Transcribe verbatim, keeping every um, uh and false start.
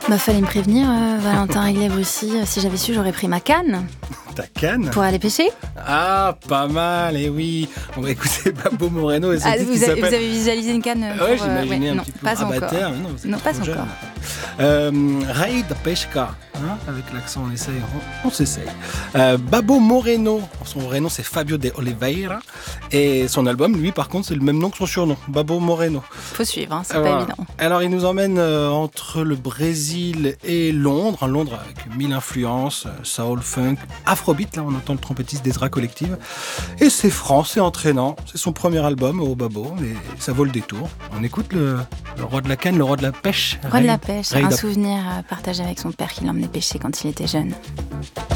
Bah, fallait me prévenir, euh, Valentin Réglé-Brussy. Si j'avais su, j'aurais pris ma canne. Ta canne? Pour aller pêcher. Ah, pas mal, et eh oui. On va écouter Babo Moreno et son ah, titre vous, qui avez, s'appelle... vous avez visualisé une canne pour, Ouais, j'imaginais euh, ouais, un non, petit peu. pas Ah, encore. bah, terre, mais non, vous êtes non, pas trop jeune. encore. Euh, Rei da Pesca, hein, avec l'accent, on essaye, on, on s'essaye. Euh, Babo Moreno, son vrai nom c'est Fabio de Oliveira, et son album, lui, par contre, c'est le même nom que son surnom, Babo Moreno. Faut suivre, hein, c'est Alors, pas évident. Alors, il nous emmène euh, entre le Brésil et Londres, Londres avec mille influences, euh, soul, funk, afrobeat, là on entend le trompettiste d'Ezra Collective, et c'est franc, c'est entraînant, c'est son premier album au Babo, et ça vaut le détour. On écoute le, le roi de la canne, le roi de la pêche. Roi de la pêche, Rei un da... souvenir partagé avec son père qui l'emmenait pêcher quand il était jeune.